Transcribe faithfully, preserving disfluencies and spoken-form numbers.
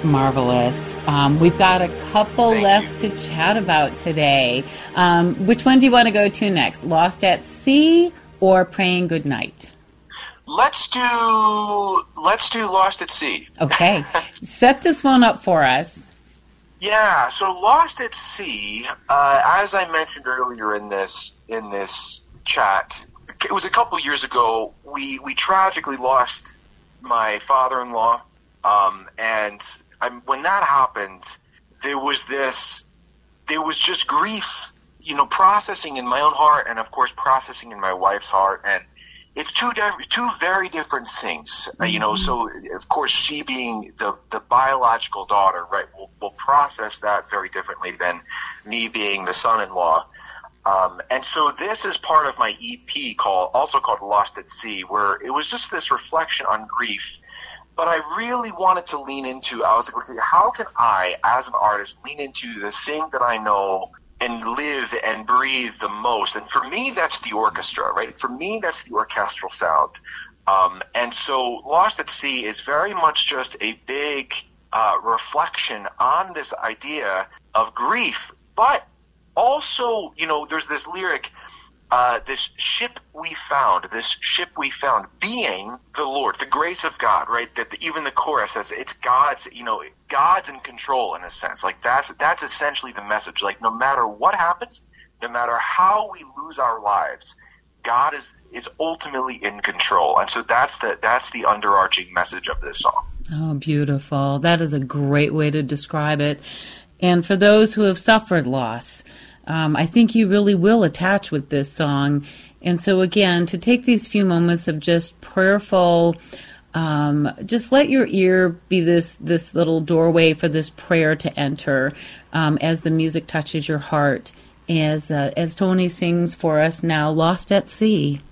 Marvelous. Um, we've got a couple Thank left you. to chat about today. Um, which one do you want to go to next? Lost at Sea or Praying Goodnight? Let's do let's do Lost at Sea. Okay. Set this one up for us. Yeah, so Lost at Sea, uh, as I mentioned earlier in this in this chat, it was a couple years ago. We we tragically lost my father-in-law, um, and I, when that happened, there was this, there was just grief, you know, processing in my own heart, and of course processing in my wife's heart, and it's two di- two very different things, uh, you know. So of course, she being the the biological daughter, right, will will process that very differently than me being the son-in-law. Um, and so this is part of my E P called, also called Lost at Sea, where it was just this reflection on grief. But I really wanted to lean into, I was like, okay, how can I, as an artist, lean into the thing that I know and live and breathe the most? And for me, that's the orchestra, right? For me, that's the orchestral sound. Um, and so Lost at Sea is very much just a big uh, reflection on this idea of grief, but also, you know, there's this lyric, uh, this ship we found, this ship we found being the Lord, the grace of God, right? That the, even the chorus says it's God's, you know, God's in control in a sense. Like that's, that's essentially the message. Like no matter what happens, no matter how we lose our lives, God is, is ultimately in control. And so that's the, that's the underarching message of this song. Oh, beautiful. That is a great way to describe it. And for those who have suffered loss, um, I think you really will attach with this song. And so again, to take these few moments of just prayerful, um, just let your ear be this this little doorway for this prayer to enter um, as the music touches your heart, as uh, as Tony sings for us now, Lost at Sea.